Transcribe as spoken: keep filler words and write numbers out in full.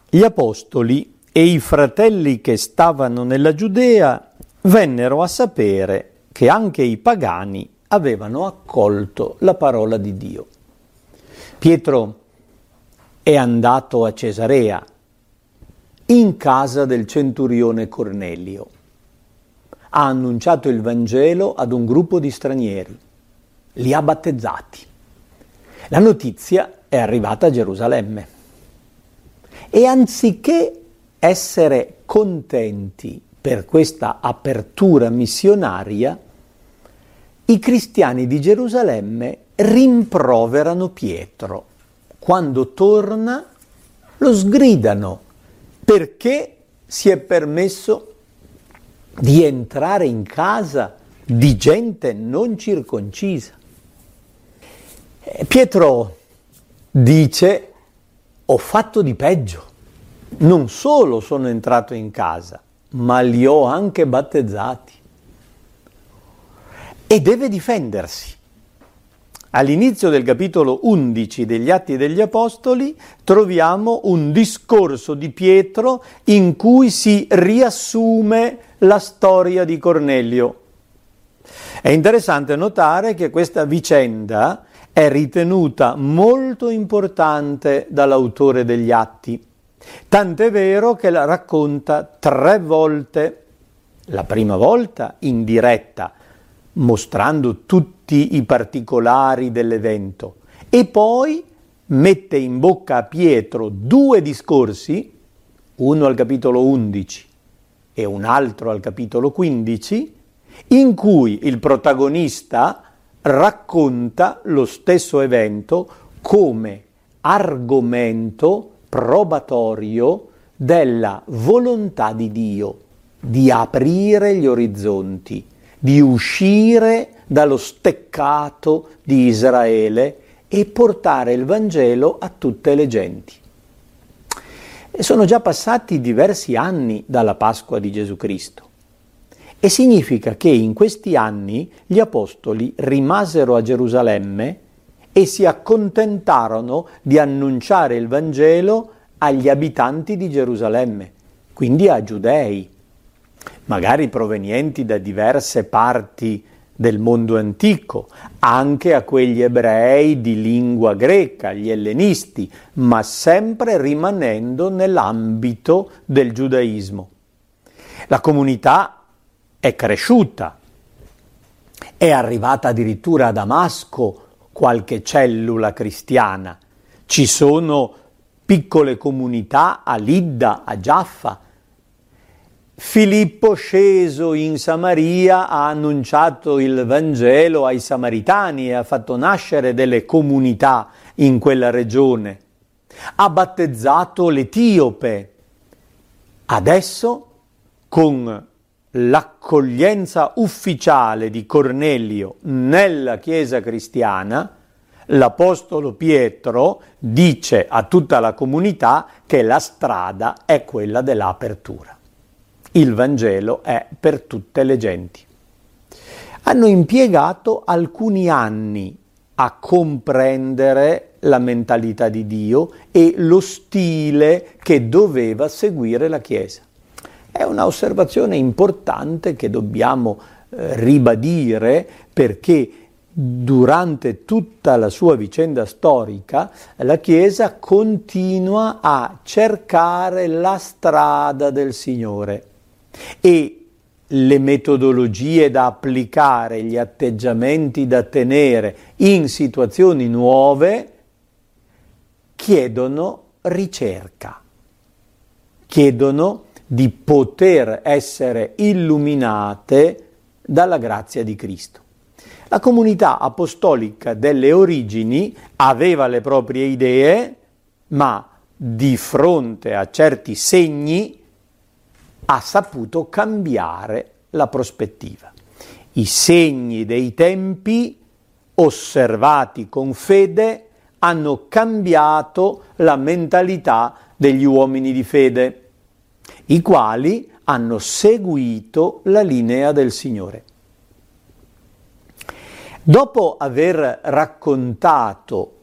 Gli apostoli e i fratelli che stavano nella Giudea vennero a sapere che anche i pagani avevano accolto la parola di Dio. Pietro è andato a Cesarea, in casa del centurione Cornelio. Ha annunciato il Vangelo ad un gruppo di stranieri, li ha battezzati. La notizia è arrivata a Gerusalemme e anziché essere contenti per questa apertura missionaria, i cristiani di Gerusalemme rimproverano Pietro. Quando torna lo sgridano perché si è permesso di entrare in casa di gente non circoncisa. Pietro dice: ho fatto di peggio, non solo sono entrato in casa, ma li ho anche battezzati. E deve difendersi. All'inizio del capitolo undici degli Atti degli Apostoli troviamo un discorso di Pietro in cui si riassume la storia di Cornelio. È interessante notare che questa vicenda è ritenuta molto importante dall'autore degli Atti, tant'è vero che la racconta tre volte. La prima volta in diretta, mostrando tutti i particolari dell'evento, e poi mette in bocca a Pietro due discorsi, uno al capitolo undici e un altro al capitolo quindici, in cui il protagonista racconta lo stesso evento come argomento probatorio della volontà di Dio di aprire gli orizzonti, di uscire dallo steccato di Israele e portare il Vangelo a tutte le genti. E sono già passati diversi anni dalla Pasqua di Gesù Cristo e significa che in questi anni gli apostoli rimasero a Gerusalemme e si accontentarono di annunciare il Vangelo agli abitanti di Gerusalemme, quindi a giudei, magari provenienti da diverse parti del mondo antico, anche a quegli ebrei di lingua greca, gli ellenisti, ma sempre rimanendo nell'ambito del giudaismo. La comunità è cresciuta, è arrivata addirittura a Damasco qualche cellula cristiana, ci sono piccole comunità a Lidda, a Giaffa. Filippo, sceso in Samaria, ha annunciato il Vangelo ai Samaritani e ha fatto nascere delle comunità in quella regione. Ha battezzato l'Etiope. Adesso, con l'accoglienza ufficiale di Cornelio nella Chiesa cristiana, l'Apostolo Pietro dice a tutta la comunità che la strada è quella dell'apertura. Il Vangelo è per tutte le genti. Hanno impiegato alcuni anni a comprendere la mentalità di Dio e lo stile che doveva seguire la Chiesa. È una osservazione importante che dobbiamo eh, ribadire, perché durante tutta la sua vicenda storica la Chiesa continua a cercare la strada del Signore. E le metodologie da applicare, gli atteggiamenti da tenere in situazioni nuove chiedono ricerca, chiedono di poter essere illuminate dalla grazia di Cristo. La comunità apostolica delle origini aveva le proprie idee, ma di fronte a certi segni ha saputo cambiare la prospettiva. I segni dei tempi, osservati con fede, hanno cambiato la mentalità degli uomini di fede, i quali hanno seguito la linea del Signore. Dopo aver raccontato